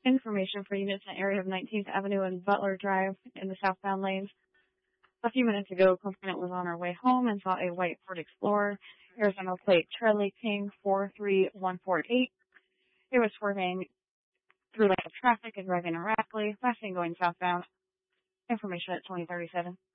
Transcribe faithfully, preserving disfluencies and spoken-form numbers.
Information for units in the area of nineteenth Avenue and Butler Drive in the southbound lanes. A few minutes ago, a complainant was on her way home and saw a white Ford Explorer, Arizona plate Charlie King four three one four eight. It was swerving through lanes of traffic and driving erratically, last seen going southbound. Information at twenty thirty-seven.